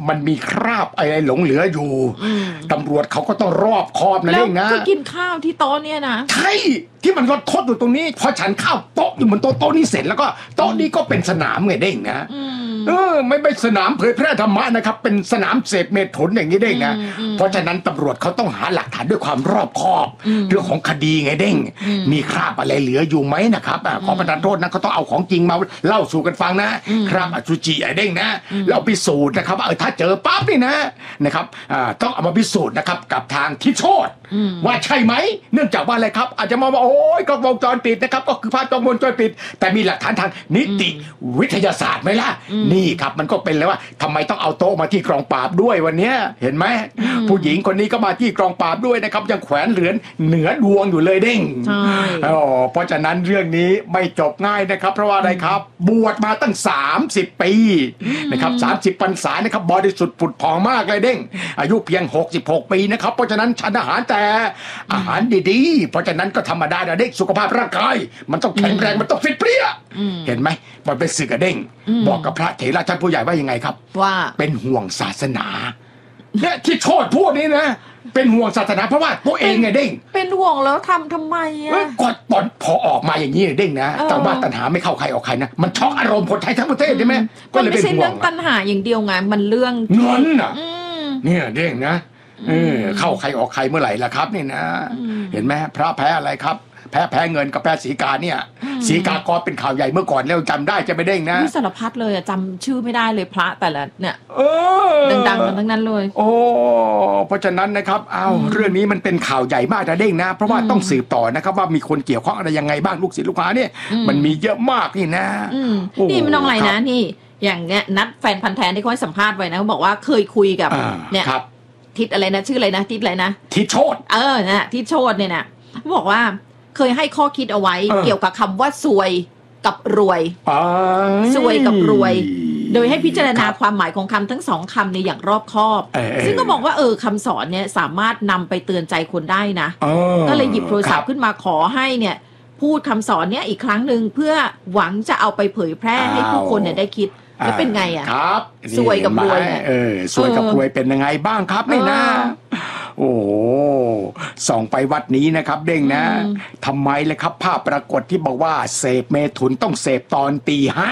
มันมีคราบอะไรหลงเหลืออยู่ตำรวจเขาก็ต้องรอบคอบนะเด้งนะแล้วก็กินข้าวที่โต๊ะเนี่ยนะใช่ที่มันรถทดอยู่ตรงนี้พอฉันข้าวโต๊ะอยู่บนโต๊ะนี้เสร็จแล้วก็โต๊ะนี้ก็เป็นสนามไงเด้งนะไม่เป็นสนามเผยแพร่ธรรมะนะครับเป็นสนามเสพเมถุนอย่างนี้เด้งนะเพราะฉะนั้นตำรวจเขาต้องหาหลักฐานด้วยความรอบคอบเรื่องของคดีไงเด้งมีคราบอะไรเหลืออยู่ไหมนะครับขอประทานโทษนะเขาต้องเอาของจริงมาเล่าสู่กันฟังนะคราบอสุจิไอ้เด้งนะแล้วพิสูจน์นะครับถ้าเจอปั๊บนี่นะครับต้องเอามาพิสูจน์นะครับกับทางทิโชตว่าใช่ไหมเนื่องจากว่าอะไรครับอาจจะมาว่าโอ้ยกล้องวงจรปิดนะครับก็คือภาพกล้องวงจรปิดแต่มีหลักฐานทางนิติวิทยาศาสตร์ไหมล่ะนี่ครับมันก็เป็นเลยว่าทำไมต้องเอาโต๊ะมาที่กองปราบด้วยวันนี้เห็นไหมผู้หญิงคนนี้ก็มาที่กองปราบด้วยนะครับยังแขวนเหรียญเหนือดวงอยู่เลยเด้งเพราะฉะนั้นเรื่องนี้ไม่จบง่ายนะครับเพราะว่าอะไรครับบวชมาตั้ง30 ปีนะครับ30 พรรษานะครับบริสุทธิ์ผุดผ่องมากเลยเด้งอายุเพียง66 ปีนะครับเพราะฉะนั้นฉันอาหารแต่อาหารดีๆเพราะฉะนั้นก็ธรรมดาเด็กสุขภาพร่างกายมันต้องแข็งแรงมันต้องฟิตเปรี้ยเห็นไหมมันเป็นสื่อกระเด้งบอกกับพระเถระท่านผู้ใหญ่ว่ายังไงครับว่าเป็นห่วงศาสนาเนี่ยที่โทษพวกนี้นะเป็นห่วงศาสนาเพราะว่าตัวเองไงเด้งเป็นห่วงแล้วทำไมอ่ะก็ตอนพอออกมาอย่างนี้เด้งนะแต่ว่าตัณหาไม่เข้าใครออกใครนะมันช็อกอารมณ์คนไทยทั้งประเทศใช่ไหมก็เลยเป็นห่วงไม่ใช่เรื่องตัณหาอย่างเดียวไงมันเรื่องเงินอ่ะเนี่ยเด้งนะเข้าใครออกใครเมื่อไหร่ล่ะครับนี่นะเห็นไหมพระแพ้อะไรครับแพ้เงินกับแพ้สีกาเนี่ยสีกากรเป็นข่าวใหญ่เมื่อก่อนแล้วจำได้จะไม่เด้งนะสารพัดเลยจำชื่อไม่ได้เลยพระแต่ละเนี่ยดังๆกันทั้งนั้นเลยโอ้เพราะฉะนั้นนะครับเรื่องนี้มันเป็นข่าวใหญ่มากนะเด้งนะเพราะว่าต้องสืบต่อนะครับว่ามีคนเกี่ยวข้องอะไรยังไงบ้างลูกศิษย์ลูกหาเนี่ยมันมีเยอะมากนี่นะนี่มันต้องอะไรนะนี่อย่างเนี้ยนัดแฟนพันธุ์แท้ที่เขาให้สัมภาษณ์ไว้นะเขาบอกว่าเคยคุยกับเนี่ยทิศอะไรนะชื่ออะไรนะทิศอะไรนะทิศโชตินะทิศโชติเนี่ยนะบอกว่าเคยให้ข้อคิดเอาไว้เกี่ยวกับคำว่าซวยกับรวยซวยกับรวยโดยให้พิจารณาความหมายของคำทั้งสองคำในอย่างรอบคอบซึ่งก็บอกว่าคำสอนเนี่ยสามารถนำไปเตือนใจคนได้นะก็เลยหยิบโทรศัพท์ขึ้นมาขอให้เนี่ยพูดคำสอนเนี่ยอีกครั้งหนึ่งเพื่อหวังจะเอาไปเผยแพร่ให้ผู้คนเนี่ยได้คิดแล้วเป็นไงอ่ะครับซวยกับรวยเนี่ยซวยกับรวยเป็นยังไงบ้างครับนี่นะโอ้ส่องไปวัดนี้นะครับเด้งนะทำไมเลยครับภาพปรากฏที่บอกว่าเสพเมถุนต้องเสพตอนตี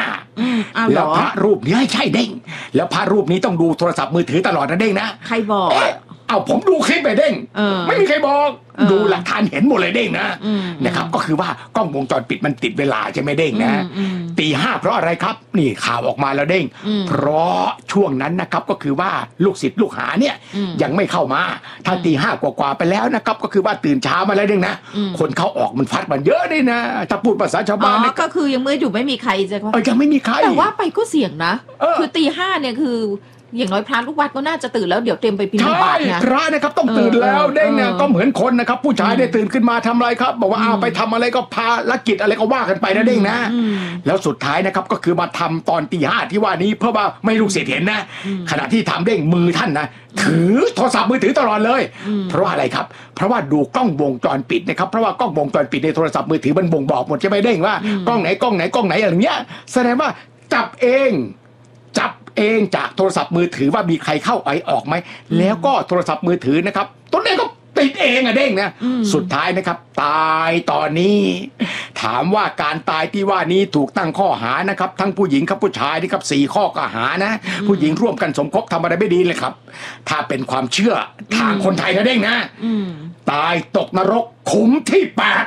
5แล้วพระรูปนี้ใช่เด้งแล้วพระรูปนี้ต้องดูโทรศัพท์มือถือตลอดนะเด้งนะใครบอกผมดูคลิปไปเด้งไม่มีใครบอกดูหลักฐานเห็นหมดเลยเด้งนะครับก็คือว่ากล้องวงจรปิดมันติดเวลาใช่ไหมเด้งนะตี 5เพราะอะไรครับนี่ข่าวออกมาแล้วเด้งเพราะช่วงนั้นนะครับก็คือว่าลูกศิษย์ลูกหาเนี่ยยังไม่เข้ามาถ้าตี 5กว่าไปแล้วนะครับก็คือว่าตื่นเช้ามาแล้วเด้งนะคนเข้าออกมันฟัดมันเยอะด้วยนะถ้าพูดภาษาชาวบ้านก็คือยังมืดอยู่ไม่มีใครจะยังไม่มีใครแต่ว่าไปก็เสี่ยงนะคือตี 5เนี่ยคืออย่างน้อยพระลูกวัดก็น่าจะตื่นแล้วเดี๋ยวเตรียมไปบิณฑบาตนะพระนะครับต้องตื่นแล้วเด้งเนี่ยก็เหมือนคนนะครับผู้ชายได้ตื่นขึ้นมาทำอะไรครับบอกว่าไปทำอะไรก็ภารกิจอะไรก็ว่ากันไปนะเด้งนะแล้วสุดท้ายนะครับก็คือมาทำตอนตี 5ที่ว่านี้เพื่อว่าไม่ลูกศิษย์เห็นนะขณะที่ทำเด้งมือท่านนะถือโทรศัพท์มือถือตลอดเลยเพราะอะไรครับเพราะว่าดูกล้องวงจรปิดนะครับเพราะว่ากล้องวงจรปิดในโทรศัพท์มือถือมันบ่งบอกหมดใช่ไหมเด้งว่ากล้องไหนอะไรเงี้ยแสดงว่าจับเองจากโทรศัพท์มือถือว่ามีใครเข้าออกไหมแล้วก็โทรศัพท์มือถือนะครับตัวเองก็ติดเองเด้งนะสุดท้ายนะครับตายตอนนี้ถามว่าการตายที่ว่านี้ถูกตั้งข้อหานะครับทั้งผู้หญิงกับผู้ชายนี่ครับ4 ข้อกล่าวหานะผู้หญิงร่วมกันสมคบทำอะไรไม่ดีเลยครับถ้าเป็นความเชื่อทางคนไทยนะเด้งนะตายตกนรกขุมที่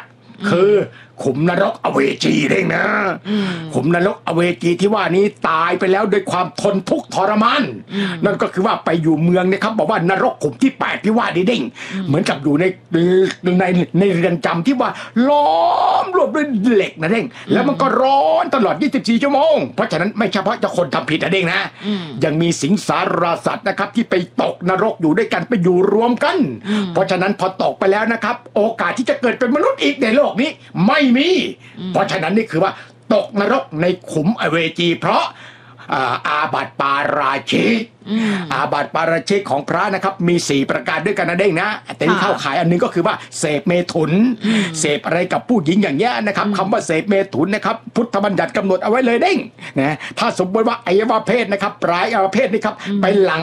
8คือขุมนรกอเวจีเด้งนะขุมนรกอเวจีที่ว่านี้ตายไปแล้วด้วยความทนทุกข์ทรมานนั่นก็คือว่าไปอยู่เมืองนะครับบอกว่านรกขุมที่8ที่ว่านี้เด้งเหมือนกับอยู่ในเรือนจำที่ว่าล้อมรวบด้วยเหล็กนะเด้งแล้วมันก็ร้อนตลอด24 ชั่วโมงเพราะฉะนั้นไม่เฉพาะจะคนทำผิดนะเด้งนะยังมีสิงสารสัตว์นะครับที่ไปตกนรกอยู่ด้วยกันไปอยู่รวมกันเพราะฉะนั้นพอตกไปแล้วนะครับโอกาสที่จะเกิดเป็นมนุษย์อีกในโลกนี้ไม่มีเพราะฉะนั้นนี่คือว่าตกนรกในขุมอเวจีเพราะอาบัติปาราชิกอาบัติปาราชิกของพระนะครับมี4 ประการด้วยกันนะเด้งนะแต่ที่เข้าขายอันนึงก็คือว่าเสพเมถุนเสพอะไรกับผู้หญิงอย่างเงี้ยนะครับคำว่าเสพเมถุนนะครับพุทธบัญญัติกำหนดเอาไว้เลยเด้งนะถ้าสมมติว่าอวัยวะเพศนะครับปลายอวัยวะเพศนี่ครับไปหลัง